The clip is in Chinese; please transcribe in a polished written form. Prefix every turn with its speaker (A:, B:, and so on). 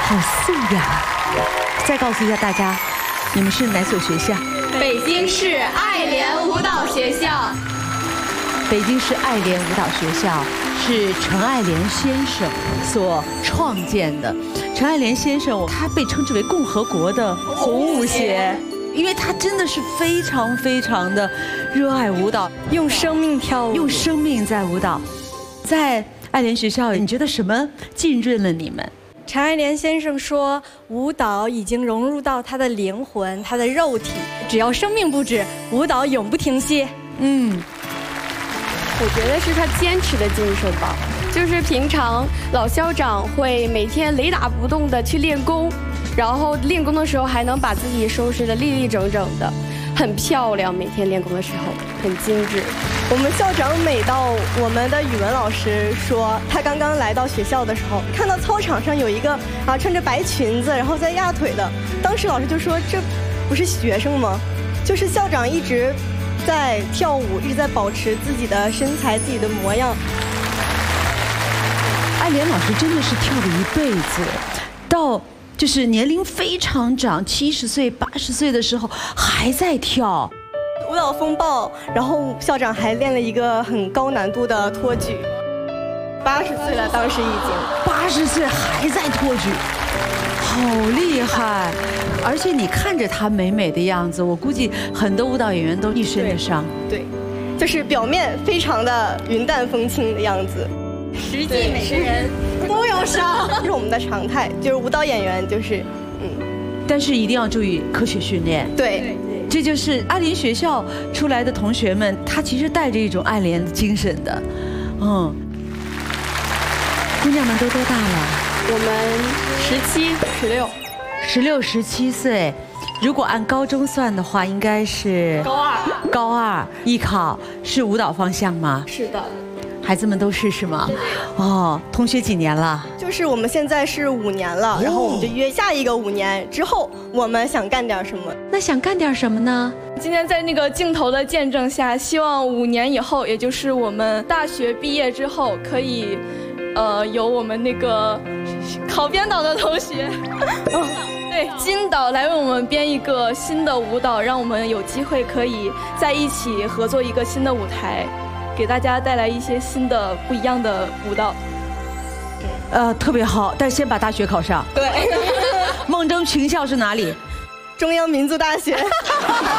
A: 好素雅。再告诉一下大家，你们是哪所学校？
B: 北京市爱联舞蹈学校。
A: 北京市爱联舞蹈学校是陈爱莲先生所创建的。陈爱莲先生，他被称之为共和国的红舞鞋，因为他真的是非常非常的热爱舞蹈，
C: 用生命跳舞，
A: 用生命在舞蹈。在爱联学校，你觉得什么浸润了你们？
C: 陈爱莲先生说，舞蹈已经融入到他的灵魂、他的肉体，只要生命不止，舞蹈永不停息。
B: 我觉得是他坚持的精神吧，就是平常老校长会每天雷打不动的去练功，然后练功的时候还能把自己收拾得立立整整的，很漂亮。每天练功的时候很精致。
D: 我们校长每到我们的语文老师说，他刚刚来到学校的时候，看到操场上有一个穿着白裙子然后在压腿的，当时老师就说，这不是学生吗？就是校长一直在跳舞，一直在保持自己的身材、自己的模样。
A: 爱莲老师真的是跳了一辈子，到就是年龄非常长，70岁、80岁的时候还在跳。
D: 舞蹈风暴，然后校长还练了一个很高难度的托举。80岁了，当时已经
A: 80岁还在托举，好厉害！而且你看着她美美的样子，我估计很多舞蹈演员都一身的伤。
D: 对，就是表面非常的云淡风轻的样子，
B: 实际每个人
D: 都有伤，这是我们的常态，就是舞蹈演员就是
A: 但是一定要注意科学训练。
D: 对。
A: 这就是爱联学校出来的同学们，他其实带着一种爱联的精神的。姑娘们都多大了？
B: 我们
A: 16、17岁。如果按高中算的话，应该是高二。艺考是舞蹈方向吗？
B: 是的。
A: 孩子们都是吗？同学几年了？
D: 就是我们现在是5年了，然后我们就约下一个5年之后，我们想干点什么？
A: 那想干点什么呢？
E: 今天在那个镜头的见证下，希望5年以后，也就是我们大学毕业之后，可以，由我们那个考编导的同学，对，金导来为我们编一个新的舞蹈，让我们有机会可以在一起合作一个新的舞台，给大家带来一些新的不一样的舞蹈。
A: 特别好，但是先把大学考上。
D: 对。
A: 梦中群校是哪里？
D: 中央民族大学。